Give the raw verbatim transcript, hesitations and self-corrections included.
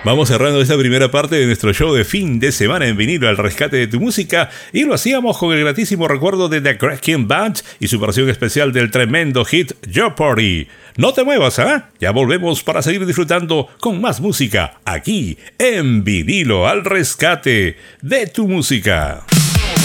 Vamos cerrando esta primera parte de nuestro show de fin de semana en vinilo al rescate de tu música, y lo hacíamos con el gratísimo recuerdo de The Cracking Band y su versión especial del tremendo hit Jeopardy. No te muevas, ¿ah? ¿eh? Ya volvemos para seguir disfrutando con más música aquí en vinilo al rescate de tu música.